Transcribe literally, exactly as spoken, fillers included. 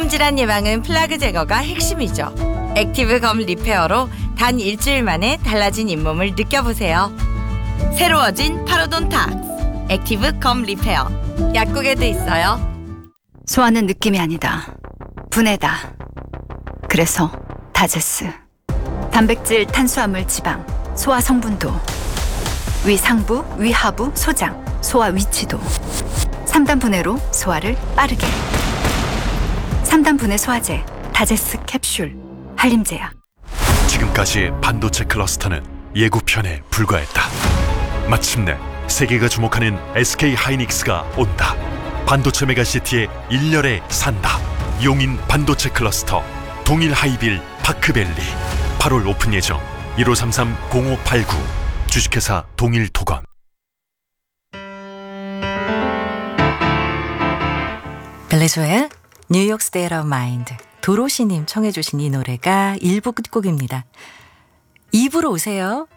제품 질환 예방은 플라그 제거가 핵심이죠. 액티브 검 리페어로 단 일주일 만에 달라진 잇몸을 느껴보세요. 새로워진 파로돈탁스 액티브 검 리페어. 약국에도 있어요. 소화는 느낌이 아니다. 분해다. 그래서 다제스. 단백질, 탄수화물, 지방, 소화 성분도, 위 상부, 위 하부, 소장, 소화 위치도. 삼 단 분해로 소화를 빠르게. 삼 단 분해 소화제, 다제스 캡슐, 한림제약. 지금까지 반도체 클러스터는 예고편에 불과했다. 마침내 세계가 주목하는 에스케이 하이닉스가 온다. 반도체 메가시티의 일렬에 산다. 용인 반도체 클러스터 동일 하이빌 파크밸리. 팔월 오픈 예정. 일오삼삼 공오팔구. 주식회사 동일토건. 벨레조의 뉴욕 스테이트 오브 마인드. 도로시님 청해 주신 이 노래가 일 부 끝곡입니다. 이 부로 오세요.